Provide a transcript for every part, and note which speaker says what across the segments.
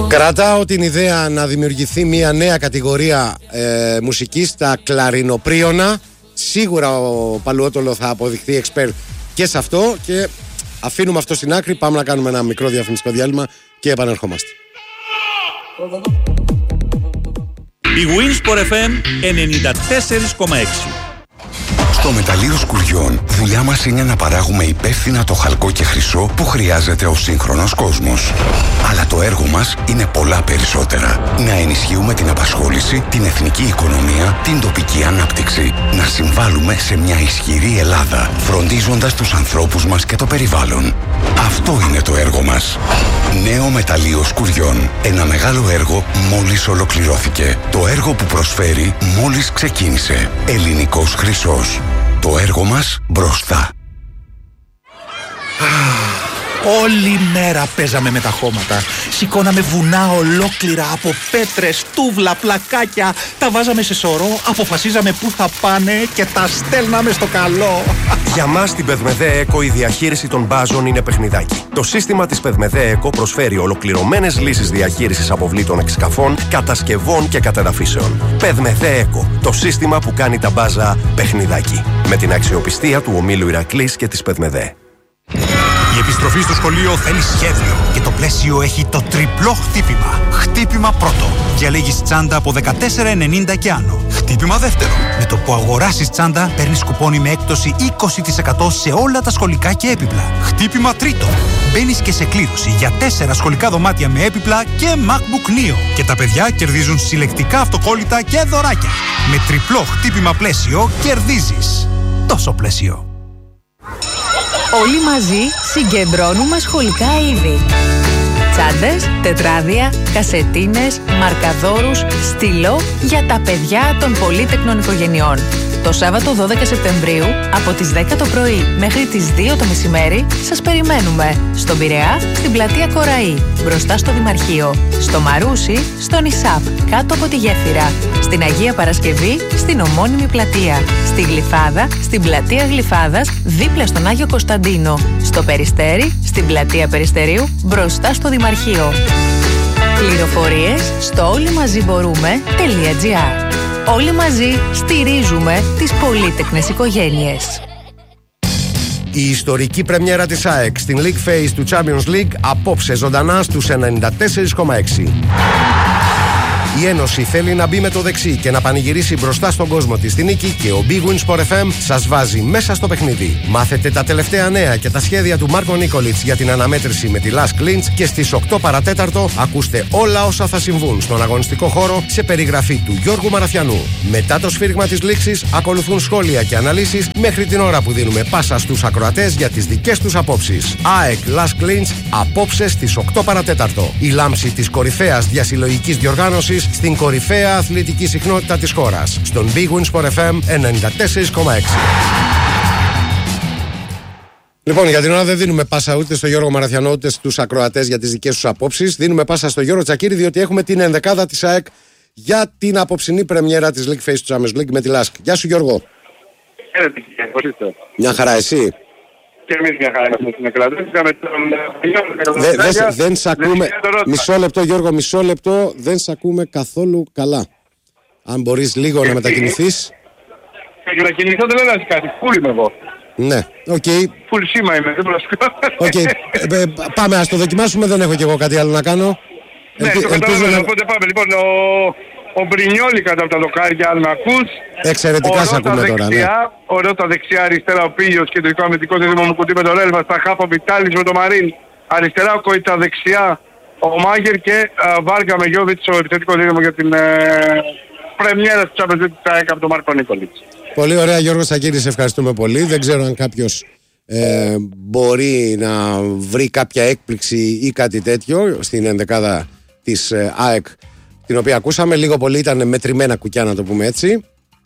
Speaker 1: Κρατάω την ιδέα να δημιουργηθεί μια νέα κατηγορία μουσικής, τα κλαρινοπρίωνα. Σίγουρα ο Παλουότολο θα αποδειχθεί expert και σε αυτό. Και αφήνουμε αυτό στην άκρη. Πάμε να κάνουμε ένα μικρό διαφημιστικό διάλειμμα και επανερχόμαστε.
Speaker 2: Η Winsport FM 94,6.
Speaker 3: Στο μεταλλείο Σκουριών, δουλειά μας είναι να παράγουμε υπεύθυνα το χαλκό και χρυσό που χρειάζεται ο σύγχρονος κόσμος. Αλλά το έργο μας είναι πολλά περισσότερα. Να ενισχύουμε την απασχόληση, την εθνική οικονομία, την τοπική ανάπτυξη. Να συμβάλλουμε σε μια ισχυρή Ελλάδα, φροντίζοντας τους ανθρώπους μας και το περιβάλλον. Αυτό είναι το έργο μας. Νέο μεταλλείο Σκουριών. Ένα μεγάλο έργο μόλις ολοκληρώθηκε. Το έργο που προσφέρει μόλις ξεκίνησε. Ελληνικός χρυσός. Το έργο μας μπροστά.
Speaker 4: Όλη μέρα παίζαμε με τα χώματα. Σηκώναμε βουνά ολόκληρα από πέτρες, τούβλα, πλακάκια. Τα βάζαμε σε σωρό, αποφασίζαμε πού θα πάνε και τα στέλναμε στο καλό.
Speaker 5: Για μας στην Πεδμεδέ Εκο η διαχείριση των μπάζων είναι παιχνιδάκι. Το σύστημα της Πεδμεδέ Εκο προσφέρει ολοκληρωμένες λύσεις διαχείρισης αποβλήτων εξκαφών, κατασκευών και κατεδαφίσεων. Πεδμεδέ Εκο, το σύστημα που κάνει τα μπάζα παιχνιδάκι. Με την αξιοπιστία του ομίλου Ηρακλής και της Πεδμεδέ.
Speaker 6: Η επιστροφή στο σχολείο θέλει σχέδιο και το πλαίσιο έχει το τριπλό χτύπημα. Χτύπημα πρώτο. Διαλέγεις τσάντα από 14,90 και άνω. Χτύπημα δεύτερο. Με το που αγοράσεις τσάντα παίρνεις κουπόνι με έκπτωση 20% σε όλα τα σχολικά και έπιπλα. Χτύπημα τρίτο. Μπαίνεις και σε κλήρωση για 4 σχολικά δωμάτια με έπιπλα και MacBook Neo. Και τα παιδιά κερδίζουν συλλεκτικά αυτοκόλλητα και δωράκια. Με τριπλό χτύπημα πλαίσιο κερδίζεις. Τόσο πλαίσιο.
Speaker 7: Όλοι μαζί συγκεντρώνουμε σχολικά είδη. Τσάντες, τετράδια, κασετίνες, μαρκαδόρους, στυλό για τα παιδιά των πολύτεκνων οικογενειών. Το Σάββατο 12 Σεπτεμβρίου από τις 10 το πρωί μέχρι τις 2 το μεσημέρι σας περιμένουμε στον Πειραιά, στην πλατεία Κοραή, μπροστά στο Δημαρχείο, στο Μαρούσι, στον Ισάπ, κάτω από τη γέφυρα, στην Αγία Παρασκευή, στην ομώνυμη πλατεία, στη Γλυφάδα, στην πλατεία Γλυφάδας, δίπλα στον Άγιο Κωνσταντίνο, στο Περιστέρι, στην πλατεία Περιστερίου, μπροστά στο Δημαρχείο. Πληροφορίες στο όλοιμαζιμπορούμε.gr. Όλοι μαζί στηρίζουμε τις πολύτεκνες οικογένειες.
Speaker 1: Η ιστορική πρεμιέρα της ΑΕΚ στην League Phase του Champions League απόψε ζωντανά στους 94,6. Η Ένωση θέλει να μπει με το δεξί και να πανηγυρίσει μπροστά στον κόσμο της στη νίκη και ο Big Win Sport FM σας βάζει μέσα στο παιχνίδι. Μάθετε τα τελευταία νέα και τα σχέδια του Μάρκο Νίκολιτς για την αναμέτρηση με τη Last Clinch και στις 8 παρατέταρτο ακούστε όλα όσα θα συμβούν στον αγωνιστικό χώρο σε περιγραφή του Γιώργου Μαραθιανού. Μετά το σφύριγμα της λήξης ακολουθούν σχόλια και αναλύσεις μέχρι την ώρα που δίνουμε πάσα στους ακροατές για τις δικές τους απόψεις. ΑΕΚ Last Clinch απόψε στις 8 παρατέταρτο. Η λάμψη της κορυφαίας διασυλλογικής διοργάνωσης στην κορυφαία αθλητική συχνότητα της χώρας, στον Big Win Sport FM 94,6. Λοιπόν, για την ώρα δεν δίνουμε πάσα ούτε στο Γιώργο Μαραθιανό ούτε στους ακροατές για τις δικές τους απόψεις. Δίνουμε πάσα στο Γιώργο Τσακίρη, διότι έχουμε την ενδεκάδα της ΑΕΚ για την απόψινή πρεμιέρα της League Phase του Champions League με τη Lask. Γεια σου, Γιώργο. Μια χαρά, εσύ?
Speaker 8: Και εμείς μια χαρά έχουμε στην εκκλαδία.
Speaker 1: Δεν σ' ακούμε. Μισό λεπτό, Γιώργο, μισό λεπτό. Δεν σ' ακούμε καθόλου καλά. Αν μπορείς λίγο να μετακινηθείς.
Speaker 8: Για να κινηθώ δεν λέω κάτι. Φουλ είμαι εγώ.
Speaker 1: Ναι, οκ.
Speaker 8: Φουλ σήμα είμαι, δεν μπορώ να σου
Speaker 1: πω. Πάμε, ας το δοκιμάσουμε. Δεν έχω κι εγώ κάτι άλλο να κάνω.
Speaker 8: Ναι, το καταλαβαίνω. Οπότε πάμε. Λοιπόν, ο Μπρινιόλι κατά από τα δοκάρια, αν με ακούς.
Speaker 1: Εξαιρετικά σ' ακούμε τώρα, ναι.
Speaker 8: Ο Ρώτα δεξιά, αριστερά ο Πίλιος, κεντρικό αμυντικό δίδυμο μου κουτί με τον Ρέλβα, στα χάφα Βιτάλης με τον Μαρίν. Αριστερά ο Κοίτα, δεξιά ο Μάγκερ και Βάργα με Γιώβιτς, ο επιθετικό δίδυμο για την πρεμιέρα της Champions League της ΑΕΚ από τον Μάρκο Νίκολιτς.
Speaker 1: Πολύ ωραία, Γιώργο Σακύρη, σε ευχαριστούμε πολύ. Δεν ξέρω αν κάποιος μπορεί να βρει κάποια έκπληξη ή κάτι τέτοιο στην ενδεκάδα της ΑΕΚ, την οποία ακούσαμε. Λίγο πολύ ήταν μετρημένα κουκιά, να το πούμε έτσι.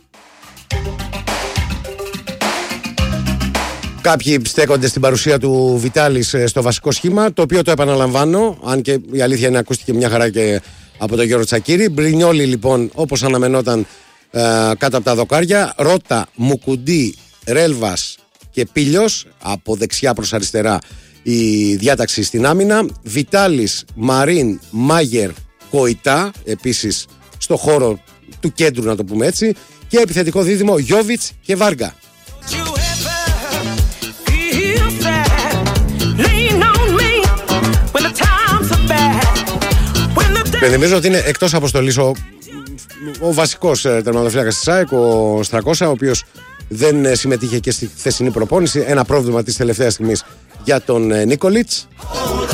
Speaker 1: Κάποιοι στέκονται στην παρουσία του Βιτάλης στο βασικό σχήμα, το οποίο το επαναλαμβάνω, αν και η αλήθεια είναι ακούστηκε μια χαρά και από τον Γιώργο Τσακίρη. Μπρινιόλι λοιπόν, όπως αναμενόταν, κάτω από τα δοκάρια. Ρώτα, Μουκουντή, Ρέλβας και Πίλιος από δεξιά προς αριστερά η διάταξη στην άμυνα. Βιτάλης, Μαρίν, Μάγερ, Κοϊτά, επίσης στο χώρο του κέντρου, να το πούμε έτσι. Και επιθετικό δίδυμο Γιόβιτς και Βάργα. Πενθυμίζω ότι είναι εκτός αποστολής ο βασικός τερματοφύλακας της ΑΕΚ, ο Στρακώσα, ο οποίος δεν συμμετείχε και στη χθεσινή προπόνηση. Ένα πρόβλημα της τελευταίας στιγμής για τον Νίκολιτς.